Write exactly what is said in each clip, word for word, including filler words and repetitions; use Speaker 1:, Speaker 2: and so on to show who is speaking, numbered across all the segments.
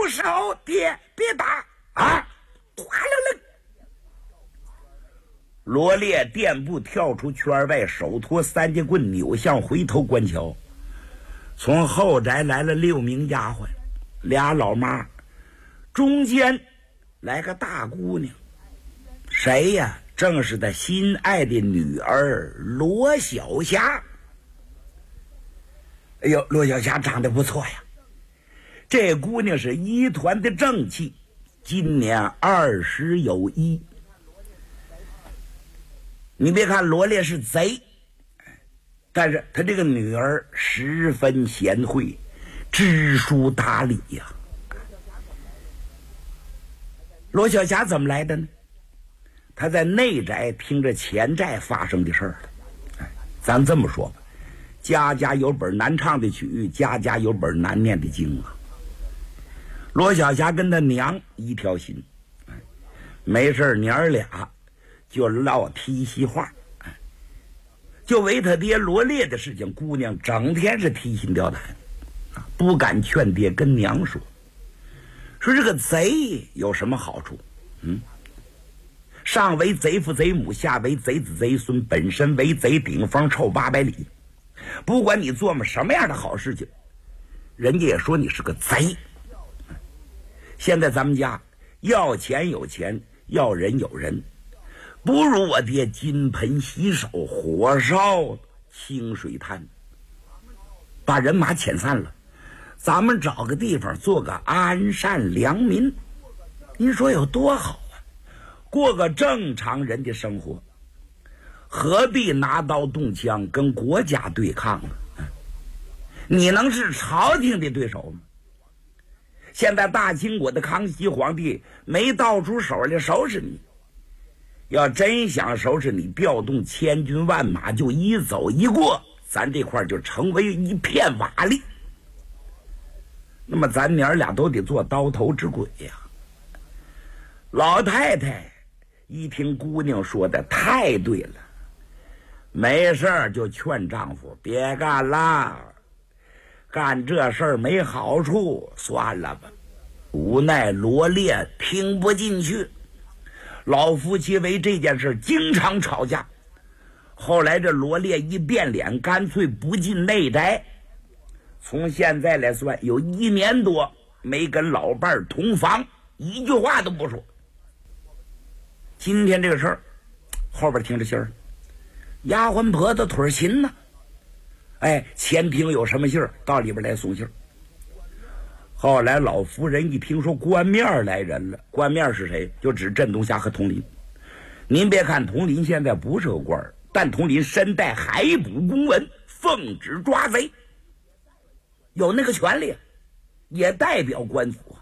Speaker 1: 手，爹别打啊！哗啦啦，罗烈垫步跳出圈外，手托三节棍，扭向回头观瞧。从后宅来了六名丫鬟，俩老妈，中间来个大姑娘，谁呀？正是他心爱的女儿罗小霞。哎呦，罗小霞长得不错呀，这姑娘是一团的正气，今年二十有一。你别看罗烈是贼，但是他这个女儿十分贤惠，知书达理呀。罗小霞怎么来的呢？他在内宅听着前寨发生的事儿了。哎，咱这么说吧，家家有本难唱的曲，家家有本难念的经啊。罗小霞跟他娘一条心，哎，没事娘儿俩就唠提西话，哎，就为他爹罗烈的事情，姑娘整天是提心吊胆，啊，不敢劝爹跟娘说，说这个贼有什么好处？嗯。上为贼父贼母，下为贼子贼孙，本身为贼顶风臭八百里。不管你做么什么样的好事情，人家也说你是个贼。现在咱们家要钱有钱，要人有人，不如我爹金盆洗手，火烧清水滩，把人马遣散了，咱们找个地方做个安善良民，您说有多好？过个正常人的生活，何必拿刀动枪跟国家对抗呢？你能是朝廷的对手吗？现在大清国的康熙皇帝没倒出手来收拾你，要真想收拾你，调动千军万马就一走一过，咱这块就成为一片瓦砾。那么咱娘俩都得做刀头之鬼呀。老太太一听姑娘说的太对了，没事就劝丈夫别干了，干这事儿没好处，算了吧。无奈罗烈听不进去，老夫妻为这件事经常吵架。后来这罗烈一变脸，干脆不进内宅，从现在来算有一年多没跟老伴儿同房，一句话都不说。今天这个事儿后边听着信儿，丫鬟婆子腿勤呢，哎，前厅有什么信儿到里边来送信儿。后来老夫人一听说官面来人了，官面是谁？就指镇东霞和佟林。您别看佟林现在不是个官儿，但佟林身带海捕公文，奉旨抓贼，有那个权利，也代表官府。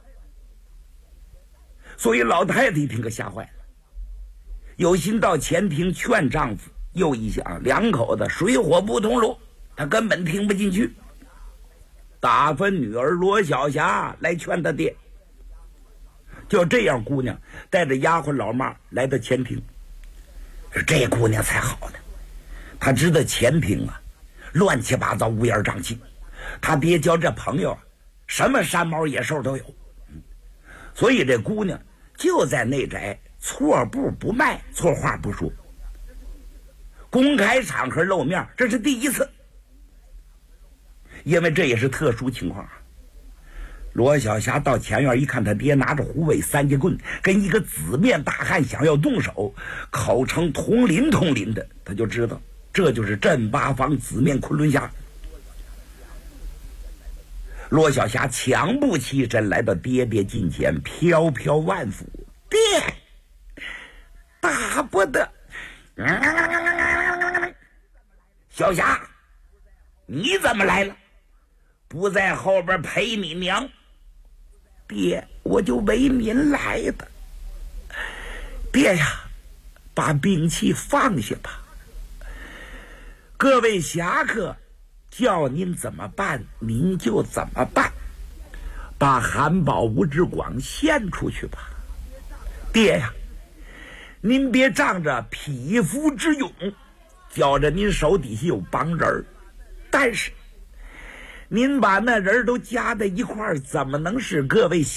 Speaker 1: 所以老太太一听可吓坏了，有心到前庭劝丈夫，又一想两口子水火不同炉，他根本听不进去，打发女儿罗小霞来劝他爹。就这样，姑娘带着丫鬟老妈来到前庭。这姑娘才好呢，她知道前庭啊乱七八糟，乌烟瘴气，她爹交这朋友啊什么山猫野兽都有，所以这姑娘就在内宅错步不迈，错话不说，公开场合露面，这是第一次。因为这也是特殊情况。罗小霞到前院一看，他爹拿着虎尾三节棍跟一个紫面大汉想要动手，口称同林同林的，他就知道这就是镇八方紫面昆仑侠。罗小霞强步起身来到爹爹近前，飘飘万福，爹打不得。小霞，你怎么来了？不在后边陪你娘？爹，我就为您来的。爹呀，把兵器放下吧。各位侠客叫您怎么办您就怎么办，把韩宝吴之广献出去吧。爹呀，您别仗着匹夫之勇，觉着您手底下有帮人，但是您把那人都加在一块儿，怎么能使各位